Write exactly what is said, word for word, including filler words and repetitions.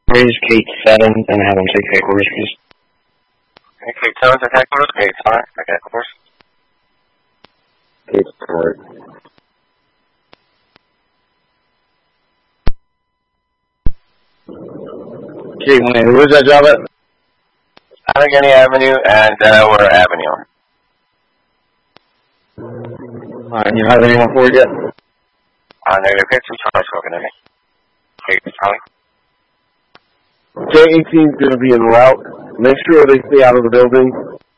Raise Kate seven and have him take headquarters, please. Okay, Kate seven to headquarters. Kate five to headquarters. Kate four. Kate one, who was that job at? Allegheny Avenue and Delaware Avenue. Alright, you have anyone for it yet? Uh, negative. Kate two Charlie spoken to me. Kate Charlie. J eighteen is going to be en route. Make sure they stay out of the building.